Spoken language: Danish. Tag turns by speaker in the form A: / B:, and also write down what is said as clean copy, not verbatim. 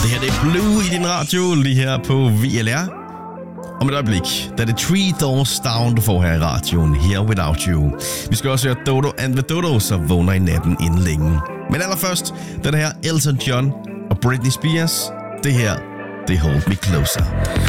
A: Det her det er Blue i din radio, lige her på VLR. Om et øjeblik, der er det 3 Doors Down, du får her i radioen, Here Without You. Vi skal også høre Dodo and the Dodo, så vågner i natten inden længe. Men allerførst, den her Elton John og Britney Spears. Det her, det Hold Me Closer.